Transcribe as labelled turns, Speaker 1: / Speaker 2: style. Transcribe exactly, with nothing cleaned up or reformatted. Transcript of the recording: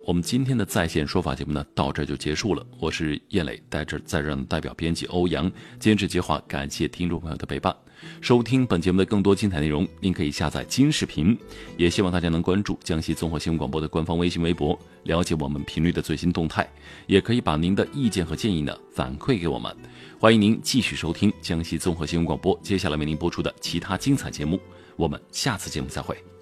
Speaker 1: 我们今天的在线说法节目呢，到这就结束了。我是燕磊，带着在这代表编辑欧阳监制接话，感谢听众朋友的陪伴。收听本节目的更多精彩内容，您可以下载金视频，也希望大家能关注江西综合新闻广播的官方微信微博，了解我们频率的最新动态，也可以把您的意见和建议呢反馈给我们。欢迎您继续收听江西综合新闻广播接下来为您播出的其他精彩节目，我们下次节目再会。